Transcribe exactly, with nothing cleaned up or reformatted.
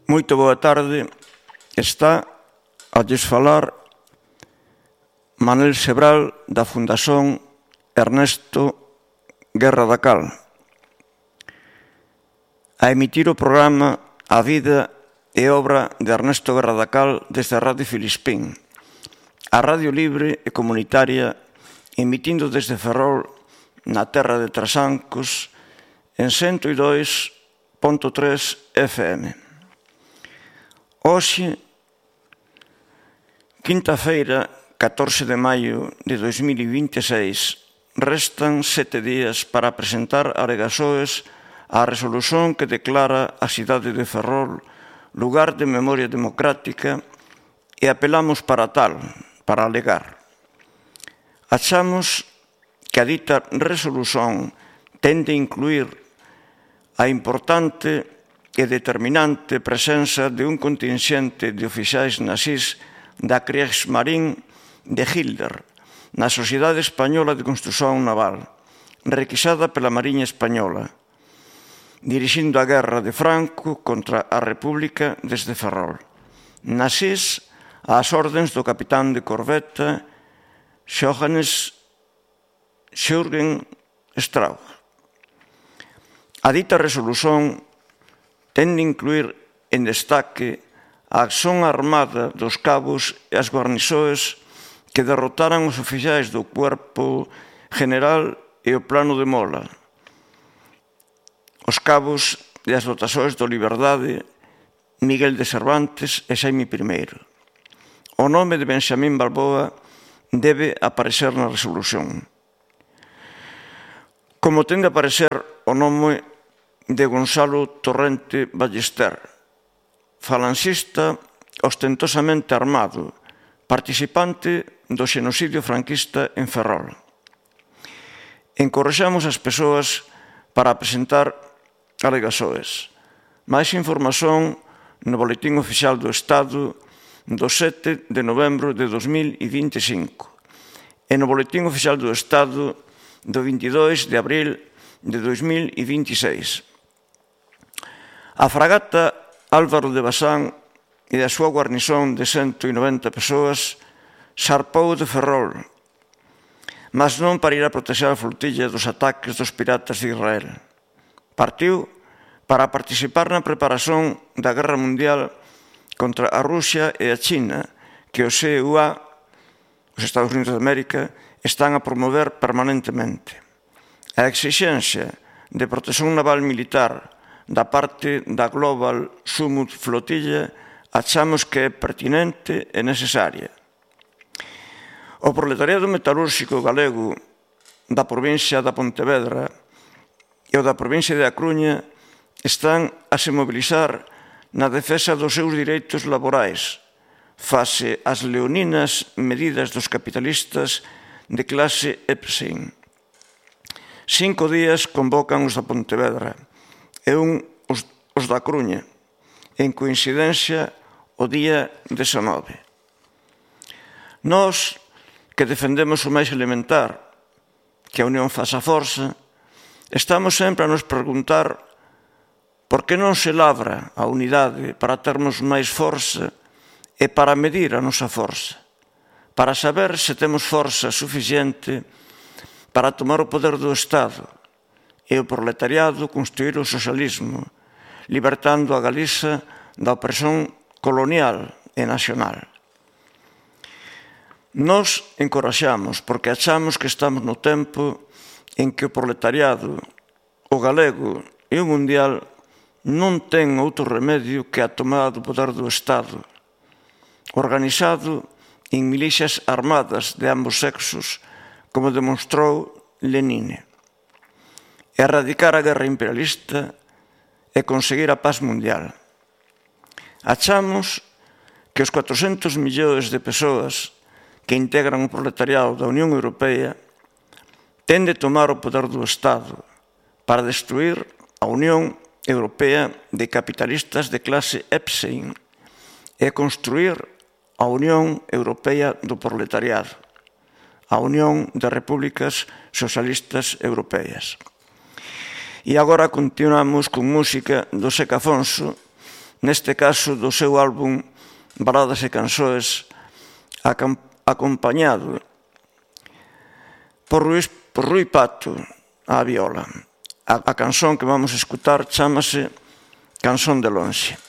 Moito boa tarde. Está a lles falar Manel Sebral da Fundación Ernesto Guerra da Cal. A emitir o programa A Vida e Obra de Ernesto Guerra da Cal desde a Radio Filispín, a radio libre e comunitaria emitindo desde Ferrol, na terra de Trasancos, en cento e dois punto tres F M. Hoxe, quinta-feira, catorce de maio de dois mil e vinte e seis, restan sete días para presentar a Regasoes a resolución que declara a cidade de Ferrol lugar de memoria democrática e apelamos para tal, para alegar. Achamos que a dita resolución tende a incluir a importante e determinante presenza de un contingente de oficiais nazis da Kriegsmarine de Hitler na Sociedade Española de Construción Naval, requisada pela Mariña Española, dirixindo a guerra de Franco contra a República desde Ferrol. Nazis ás ordes do capitán de corbeta Johannes Jürgen Straub. A dita resolución tende a incluir en destaque a acción armada dos cabos e as guarniçoes que derrotaran os oficiais do Cuerpo General e o Plano de Mola, os cabos e as dotações do Liberdade, Miguel de Cervantes e Xaime I. O nome de Benxamín Balboa debe aparecer na resolución, como tende a aparecer o nome de Gonzalo Torrente Ballester, falancista ostentosamente armado, participante do xenocidio franquista en Ferrol. Encorrexamos as persoas para presentar alegações. Máis información no Boletín Oficial do Estado do sete de novembro de dos mil e vinte e cinco e no Boletín Oficial do Estado do vinte e dois de abril de dos mil e vinte e seis. A fragata Álvaro de Bazán e a súa guarnición de cento e noventa persoas zarpou de Ferrol, mas non para ir a protexer a flotilla dos ataques dos piratas de Israel. Partiu para participar na preparación da Guerra Mundial contra a Rusia e a China, que os E U A, os Estados Unidos de América, están a promover permanentemente. A exixencia de protección naval militar da parte da Global Sumut Flotilla achamos que é pertinente e necesaria. O proletariado metalúrxico galego da provincia da Pontevedra e o da provincia de A Coruña están a se mobilizar na defensa dos seus direitos laborais face ás leoninas medidas dos capitalistas de clase Epstein. Cinco días convocan os da Pontevedra e un os, os da Coruña, en coincidencia o día dezenove. Nós, que defendemos o máis elementar, que a unión faça forza, estamos sempre a nos preguntar por que non se labra a unidade para termos máis forza e para medir a nosa forza, para saber se temos forza suficiente para tomar o poder do Estado e o proletariado construir o socialismo, libertando a Galiza da opresión colonial e nacional. Nos encoraxamos porque achamos que estamos no tempo en que o proletariado, o galego e o mundial non ten outro remedio que a tomada do poder do Estado, organizado en milicias armadas de ambos sexos, como demostrou Lenin. Erradicar a guerra imperialista e conseguir a paz mundial. Achamos que os cuatrocentos millóns de persoas que integran o proletariado da Unión Europea ten de tomar o poder do Estado para destruir a Unión Europea de capitalistas de clase Epstein e construir a Unión Europea do proletariado, a Unión de Repúblicas Socialistas Europeas. E agora continuamos con música do Seca Afonso neste caso do seu álbum Baladas e Cansoes, acompañado por Rui Pato á viola. A canción que vamos a escutar chámase Canción de Lonxe.